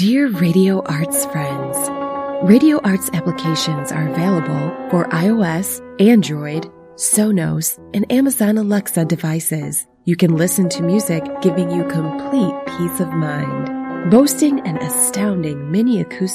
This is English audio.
Dear Radio Arts friends, Radio Arts applications are available for iOS, Android, Sonos, and Amazon Alexa devices. You can listen to music giving you complete peace of mind. Boasting an astounding mini acoustic